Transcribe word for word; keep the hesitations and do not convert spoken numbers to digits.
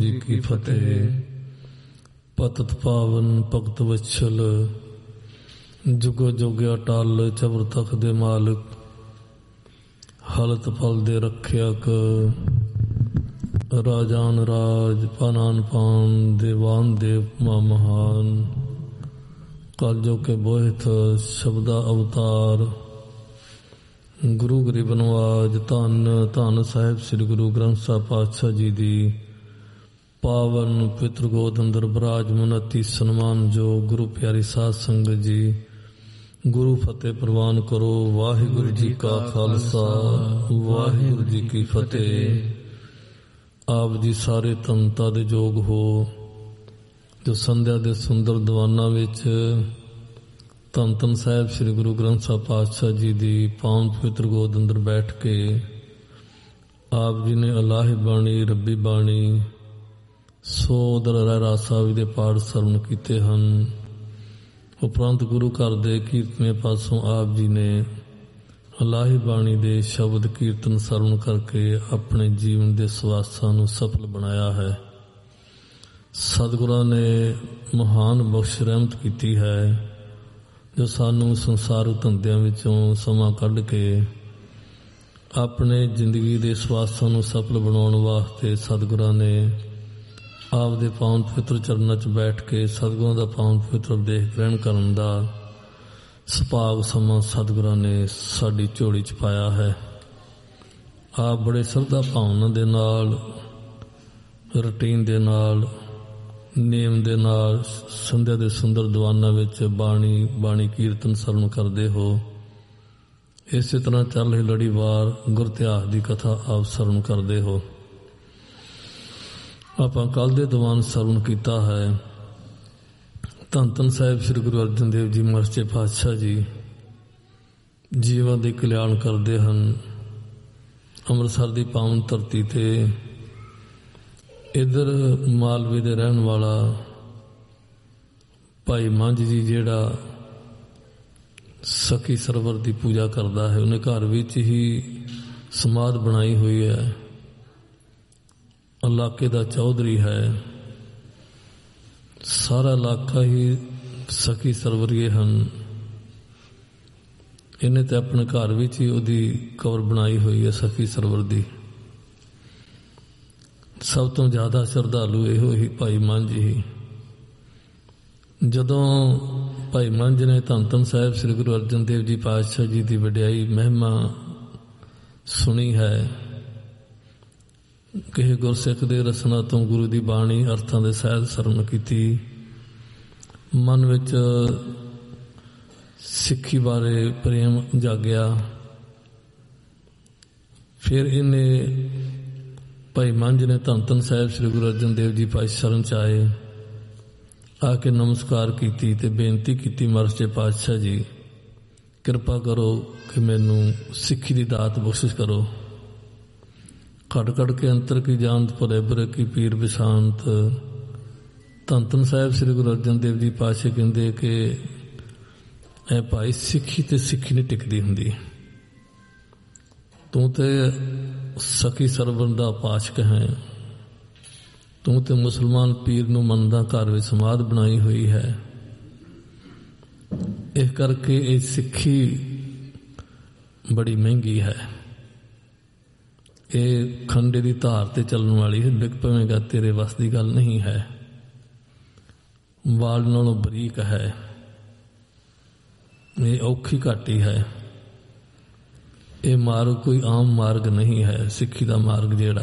ਜੀ ਕੀ ਫਤਿਹ। ਪਤਿਤ ਪਾਵਨ ਭਗਤ ਵਛਲ, ਜੁਗੋ ਜੁਗ ਅਟਲ ਚਬਰ ਤਖ ਦੇ ਮਾਲਕ, ਹਲਤ ਫਲ ਦੇ ਰੱਖਿਅਕ, ਰਾਜਾਨ ਰਾਜ ਪਾਨਾਨ ਪਾਨ, ਦੇਵਾਨ ਦੇਵ ਮਾ ਮਹਾਨ। ਕਲਯੁਗ ਕੇ ਬੋਹਿਥ ਸ਼ਬਦਾ ਅਵਤਾਰ, ਗੁਰੂ ਗਰੀਬ ਨਵਾਜ। ਧੰਨ ਧੰਨ ਸਾਹਿਬ ਸ੍ਰੀ ਗੁਰੂ ਗ੍ਰੰਥ ਸਾਹਿਬ ਪਾਤਸ਼ਾਹ ਜੀ ਦੀ ਪਾਵਨ ਪਿਤਰ ਗੋਦ ਅੰਦਰ ਬਿਰਾਜਮਾਨ ਅਤੀ ਸਨਮਾਨ ਜੋ ਗੁਰੂ ਪਿਆਰੀ ਸਾਧ ਸੰਗਤ ਜੀ, ਗੁਰੂ ਫਤਿਹ ਪ੍ਰਵਾਨ ਕਰੋ। ਵਾਹਿਗੁਰੂ ਜੀ ਕਾ ਖਾਲਸਾ, ਵਾਹਿਗੁਰੂ ਜੀ ਕੀ ਫਤਿਹ। ਆਪ ਜੀ ਸਾਰੇ ਤਨਤਾ ਦੇ ਯੋਗ ਹੋ, ਜੋ ਸੰਧਿਆ ਦੇ ਸੁੰਦਰ ਦੀਵਾਨਾਂ ਵਿੱਚ ਧੰਨ ਧੰਨ ਸਾਹਿਬ ਸ੍ਰੀ ਗੁਰੂ ਗ੍ਰੰਥ ਸਾਹਿਬ ਪਾਤਸ਼ਾਹ ਜੀ ਦੀ ਪਾਵਨ ਪਵਿੱਤਰ ਗੋਦ ਅੰਦਰ ਬੈਠ ਕੇ ਆਪ ਜੀ ਨੇ ਅਲਾਹੀ ਬਾਣੀ, ਰੱਬੀ ਬਾਣੀ, ਸੋਦਰ ਰਹਿ ਰਾਸਾ ਵੀ ਦੇ ਪਾਠ ਸਰਵਣ ਕੀਤੇ ਹਨ। ਉਪਰੰਤ ਗੁਰੂ ਘਰ ਦੇ ਕੀਰਤਨੀਆਂ ਪਾਸੋਂ ਆਪ ਜੀ ਨੇ ਅਲਾਹੀ ਬਾਣੀ ਦੇ ਸ਼ਬਦ ਕੀਰਤਨ ਸਰਵਣ ਕਰਕੇ ਆਪਣੇ ਜੀਵਨ ਦੇ ਸਵਾਸਾਂ ਨੂੰ ਸਫਲ ਬਣਾਇਆ ਹੈ। ਸਤਿਗੁਰਾਂ ਨੇ ਮਹਾਨ ਬਖਸ਼ ਰਹਿਮਤ ਕੀਤੀ ਹੈ, ਜੋ ਸਾਨੂੰ ਸੰਸਾਰਕ ਧੰਦਿਆਂ ਵਿੱਚੋਂ ਸਮਾਂ ਕੱਢ ਕੇ ਆਪਣੇ ਜ਼ਿੰਦਗੀ ਦੇ ਸਵਾਸਾਂ ਨੂੰ ਸਫਲ ਬਣਾਉਣ ਵਾਸਤੇ ਸਤਿਗੁਰਾਂ ਨੇ ਆਪ ਦੇ ਪਾਵਨ ਪਵਿੱਤਰ ਚਰਨਾਂ 'ਚ ਬੈਠ ਕੇ ਸਤਿਗੁਰਾਂ ਦਾ ਪਾਵਨ ਪਵਿੱਤਰ ਦੇਖ ਗ੍ਰਹਿਣ ਕਰਨ ਦਾ ਸੁਭਾਗ ਸਮਾਂ ਸਤਿਗੁਰਾਂ ਨੇ ਸਾਡੀ ਝੋਲੀ 'ਚ ਪਾਇਆ ਹੈ। ਆਪ ਬੜੇ ਸ਼ਰਧਾ ਭਾਵਨਾ ਦੇ ਨਾਲ, ਰੂਟੀਨ ਦੇ ਨਾਲ, ਨੇਮ ਦੇ ਨਾਲ ਸੰਧਿਆ ਦੇ ਸੁੰਦਰ ਦੀਵਾਨਾਂ ਵਿੱਚ ਬਾਣੀ ਬਾਣੀ ਕੀਰਤਨ ਸਰਵਣ ਕਰਦੇ ਹੋ। ਇਸੇ ਤਰ੍ਹਾਂ ਚੱਲ ਰਹੀ ਲੜੀਵਾਰ ਗੁਰ ਇਤਿਹਾਸ ਦੀ ਕਥਾ ਆਪ ਸਰਵਣ ਕਰਦੇ ਹੋ। ਆਪਾਂ ਕੱਲ੍ਹ ਦੇ ਦੀਵਾਨ ਸਰਵਣ ਕੀਤਾ ਹੈ। ਧੰਨ ਧੰਨ ਸਾਹਿਬ ਸ੍ਰੀ ਗੁਰੂ ਅਰਜਨ ਦੇਵ ਜੀ ਮਹਾਰਾਜ ਸੱਚੇ ਪਾਤਸ਼ਾਹ ਜੀ ਜੀਵਾਂ ਦੇ ਕਲਿਆਣ ਕਰਦੇ ਹਨ। ਅੰਮ੍ਰਿਤਸਰ ਦੀ ਪਾਵਨ ਧਰਤੀ 'ਤੇ ਇੱਧਰ ਮਾਲਵੇ ਦੇ ਰਹਿਣ ਵਾਲਾ ਭਾਈ ਮੰਝ ਜੀ, ਜਿਹੜਾ ਸਖੀ ਸਰਵਰ ਦੀ ਪੂਜਾ ਕਰਦਾ ਹੈ, ਉਹਨੇ ਘਰ ਵਿੱਚ ਹੀ ਸਮਾਧ ਬਣਾਈ ਹੋਈ ਹੈ। ਇਲਾਕੇ ਦਾ ਚੌਧਰੀ ਹੈ, ਸਾਰਾ ਇਲਾਕਾ ਹੀ ਸਖੀ ਸਰਵਰੀਏ ਹਨ। ਇਹਨੇ ਤੇ ਆਪਣੇ ਘਰ ਵਿੱਚ ਹੀ ਉਹਦੀ ਕਬਰ ਬਣਾਈ ਹੋਈ ਹੈ ਸਖੀ ਸਰਵਰ ਦੀ। ਸਭ ਤੋਂ ਜ਼ਿਆਦਾ ਸ਼ਰਧਾਲੂ ਇਹੋ ਹੀ ਭਾਈ ਮੰਝ ਹੀ। ਜਦੋਂ ਭਾਈ ਮੰਝ ਨੇ ਧੰਨ ਧੰਨ ਸਾਹਿਬ ਸ੍ਰੀ ਗੁਰੂ ਅਰਜਨ ਦੇਵ ਜੀ ਪਾਤਸ਼ਾਹ ਜੀ ਦੀ ਵਡਿਆਈ ਮਹਿਮਾ ਸੁਣੀ ਹੈ, ਕਿਸੇ ਗੁਰਸਿੱਖ ਦੇ ਰਸਨਾ ਤੋਂ ਗੁਰੂ ਦੀ ਬਾਣੀ ਅਰਥਾਂ ਦੇ ਸਹਿਜ ਸਰਵਣ ਕੀਤੀ, ਮਨ ਵਿੱਚ ਸਿੱਖੀ ਬਾਰੇ ਪ੍ਰੇਮ ਜਾਗਿਆ। ਫਿਰ ਇਹਨੇ ਭਾਈ ਮੰਝ ਨੇ ਧੰਨ ਧੰਨ ਸਾਹਿਬ ਸ੍ਰੀ ਗੁਰੂ ਅਰਜਨ ਦੇਵ ਜੀ ਪਾਤਸ਼ਾਹ ਸ਼ਰਨ 'ਚ ਆਏ, ਆ ਕੇ ਨਮਸਕਾਰ ਕੀਤੀ ਤੇ ਬੇਨਤੀ ਕੀਤੀ, ਮਹਾਰਾਜ ਸੱਚੇ ਪਾਤਸ਼ਾਹ ਜੀ ਕਿਰਪਾ ਕਰੋ ਕਿ ਮੈਨੂੰ ਸਿੱਖੀ ਦੀ ਦਾਤ ਬਖਸ਼ਿਸ਼ ਕਰੋ। ਘੜ ਘੜ ਕੇ ਅੰਤਰ ਕੀ ਜਾਣਤ ਭਲੇ ਬੁਰੇ ਕੀ ਪੀਰ ਵਿਸ਼ਾਂਤ। ਧੰਨ ਧੰਨ ਸਾਹਿਬ ਸ੍ਰੀ ਗੁਰੂ ਅਰਜਨ ਦੇਵ ਜੀ ਪਾਤਸ਼ਾਹ ਕਹਿੰਦੇ ਕਿ ਇਹ ਭਾਈ ਸਿੱਖੀ ਤੇ ਸਿੱਖੀ ਨਹੀਂ ਟਿਕਦੀ ਹੁੰਦੀ। ਤੂੰ ਤੇ ਸਖੀ ਸਰਵਰ ਦਾ ਉਪਾਸਕ ਹੈ, ਤੂੰ ਤੇ ਮੁਸਲਮਾਨ ਪੀਰ ਨੂੰ ਮੰਨਦਾ ਘਰ ਵਿੱਚ ਸਮਾਧ ਬਣਾਈ ਹੋਈ ਹੈ। ਇਸ ਕਰਕੇ ਇਹ ਸਿੱਖੀ ਬੜੀ ਮਹਿੰਗੀ ਹੈ। ਇਹ ਖੰਡੇ ਦੀ ਧਾਰ ਤੇ ਚੱਲਣ ਵਾਲੀ ਹੈ, ਡਿੱਗ ਪਵੇਂਗਾ ਤੇਰੇ ਵੱਸ ਦੀ ਗੱਲ ਨਹੀਂ ਹੈ। ਵਾਲ ਨਾਲੋਂ ਬਰੀਕ ਹੈ, ਇਹ ਔਖੀ ਘਾਟੀ ਹੈ। ਇਹ ਮਾਰਗ ਕੋਈ ਆਮ ਮਾਰਗ ਨਹੀਂ ਹੈ। ਸਿੱਖੀ ਦਾ ਮਾਰਗ ਜਿਹੜਾ